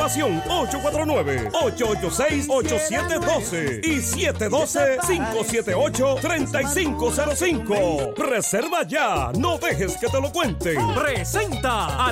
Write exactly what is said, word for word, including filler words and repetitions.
Reservación ocho cuatro nueve, ocho ocho seis, ocho siete uno dos y siete uno dos, cinco siete ocho, tres cinco cero cinco. Reserva ya, no dejes que te lo cuenten. Presenta